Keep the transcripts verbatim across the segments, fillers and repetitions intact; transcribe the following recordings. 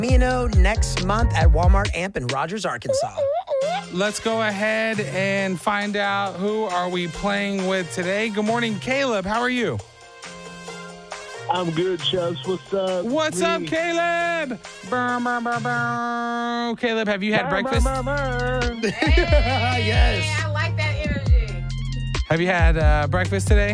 Camino next month at Walmart Amp in Rogers, Arkansas. Let's go ahead and find out who are we playing with today. Good morning, Caleb. How are you? I'm good, Chubbs. What's up? What's Me? up, Caleb? Burr, burr, burr, burr. Caleb, have you had Burr, breakfast? burr, burr, burr. Hey, Yes. I like that energy. Have you had uh, breakfast today?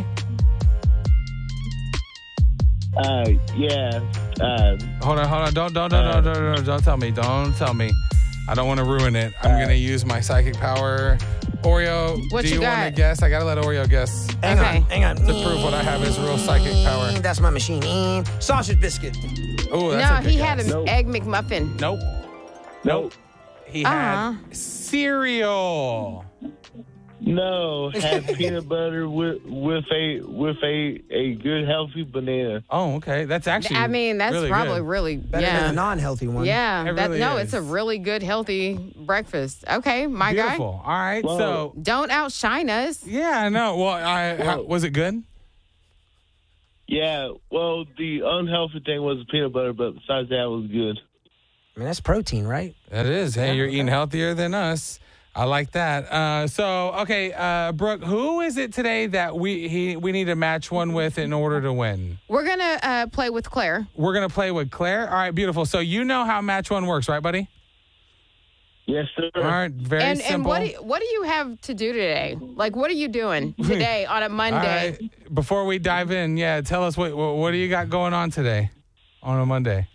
Uh, yeah. Uh, Hold on, hold on. Don't, don't, don't, don't, don't, don't, don't tell me. Don't tell me. I don't want to ruin it. I'm going to use my psychic power. Oreo, What do you you, want to got? guess? I got to let Oreo guess Hang Okay. on, hang on. to prove what I have is real psychic power. That's my machine. Sausage biscuit. Oh, that's No, a good he guess. had an Nope. egg McMuffin. Nope. nope. He Uh-huh. had cereal. No. Had peanut butter with with a with a a good healthy banana. Oh, okay. That's actually I mean, that's really probably good. really, Better yeah. than a non-healthy one. Yeah, It that, really no, is. it's a really good, healthy breakfast. Okay, my Beautiful. All right. Whoa. So, guy. Don't outshine us. yeah, I know. Well, I how, Whoa. was it good? Yeah. Well, the unhealthy thing was the peanut butter, but besides that, it was good. I mean, that's protein, right? It is. Hey, you're eating healthier than us. I like that. Uh, so, okay, uh, Brooke, who is it today that we he, we need to match one with in order to win? We're going to uh, play with Claire. We're going to play with Claire. All right, beautiful. So you know how match one works, right, buddy? Yes, sir. All right, very And, simple. and what, do you, what do you have to do today? Like, what are you doing today on a All Monday? right, before we dive in, yeah, tell us what, what what do you got going on today on a Monday?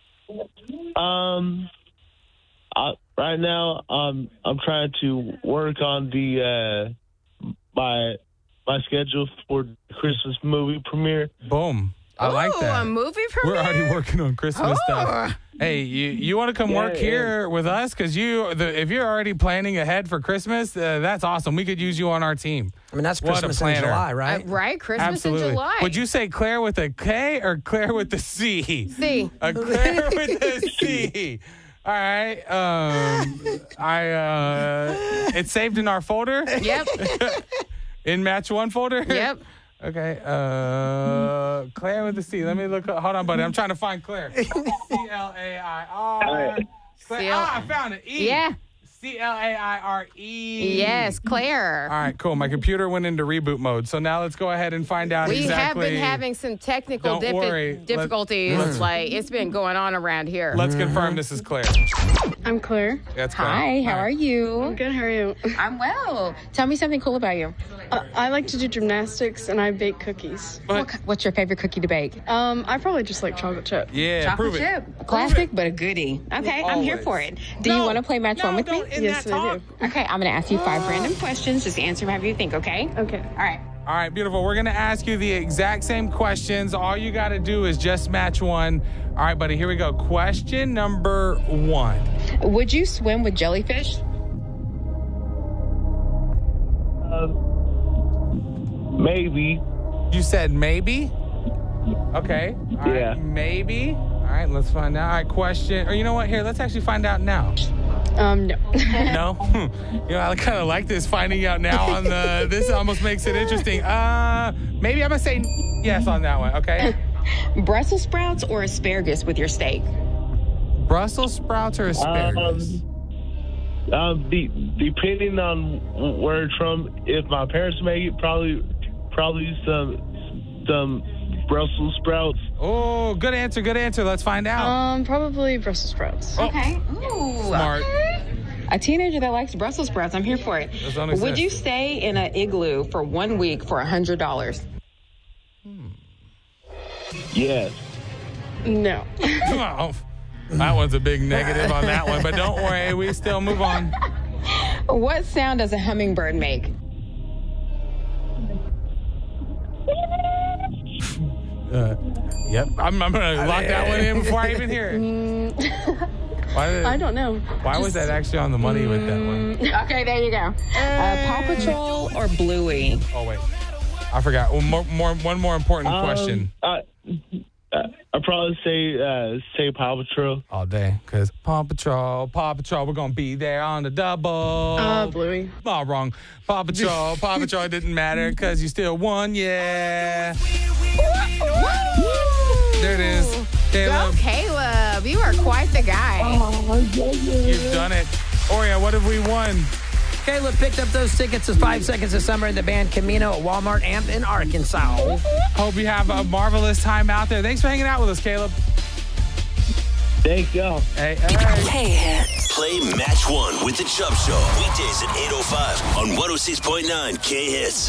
Um, I, right now, um, I'm trying to work on the uh my my schedule for the Christmas movie premiere. Boom. I like Ooh, that. a movie premiere? We're already working on Christmas Oh. stuff. Hey, you, you want to come Yeah, work yeah. here with us? Because you, the, if you're already planning ahead for Christmas, uh, that's awesome. We could use you on our team. I mean, that's What a Christmas in planner. July, Uh, right? right? Christmas Absolutely. in July. Would you say Claire with a K or Claire with the C? See? A Claire with a C. All right. Um, I uh, it's saved in our folder. Yep. In match one folder. Yep. Okay. Uh, Claire with the C. Let me look. Up. Hold on, buddy. I'm trying to find Claire. C L A I R. right. Claire. Ah, I found it. E. Yeah. C L A I R E. Yes, Claire. All right, cool. My computer went into reboot mode. So now let's go ahead and find out We exactly. have been having some technical Don't diffi- worry. Let- difficulties. let's- like, it's been going on around here. Let's confirm this is Claire. I'm Claire. That's Claire. Hi, how All right. are you? I'm good. How are you? I'm well. Tell me something cool about you. Uh, I like to do gymnastics and I bake cookies. But- What ki- What's your favorite cookie to bake? Um, I probably just like chocolate chip. Yeah, Chocolate prove it. chip. A classic, but a goodie. Okay, I'm here Always. for it. Do No, you want to play match no, one with me? don't end Yes, that I talk. do. Okay, I'm going to ask you five random questions. Just answer however you think, okay? Okay. All right. All right, beautiful. We're going to ask you the exact same questions. All you got to do is just match one. All right, buddy, here we go. Question number one. Would you swim with jellyfish? Um, maybe. You said maybe? Okay. All right, Yeah. maybe. All right, let's find out. All right, question. Or you know what? Here, let's actually find out now. Um, no. No? You know, I kind of like this finding out now on the, this almost makes it interesting. Uh, maybe I'm going to say yes on that one, okay? Brussels sprouts or asparagus with your steak? Brussels sprouts or asparagus? Um, um, de- depending on where it's from, if my parents make it, probably, probably some, some Brussels sprouts. Oh, good answer, good answer. Let's find out. Um, probably Brussels sprouts. Oh, Okay. Ooh, smart. okay. A teenager that likes Brussels sprouts. I'm here for it. Those don't exist. Would you stay in an igloo for one week for one hundred dollars? Yes. No. Oh, that one's a big negative on that one, but don't worry, we still move on. What sound does a hummingbird make? Uh, yep, I'm, I'm going to lock that one in before I even hear it. Why, did, I don't know. why was that actually on the money with that one? Okay, there you go. Uh, Paw Patrol or Bluey? Oh, wait. I forgot. Well, more, more, one more important question. Um, I, I'd probably say, uh, say Paw Patrol. All day, because Paw Patrol, Paw Patrol, we're going to be there on the double. Uh, Bluey. Oh, wrong. Paw Patrol, Paw Patrol, it didn't matter because you still won, yeah. There it is. Caleb, Caleb. You are quite the guy. you've done it. Oria, what have we won? Caleb picked up those tickets to Five Seconds of Summer in the band Camino at Walmart Amp in Arkansas. Hope you have a marvelous time out there. Thanks for hanging out with us, Caleb. Thank y'all. Hey, hey. K-Hits. Play Match One with the Chubb Show. Weekdays at eight oh five on one oh six point nine K-Hits.